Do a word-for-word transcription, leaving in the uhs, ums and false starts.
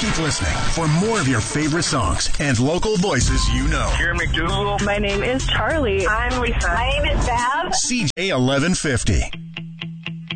Keep listening for more of your favorite songs and local voices you know. Karen McDougal. My name is Charlie. I'm Lisa. My name is Bev. C J eleven fifty.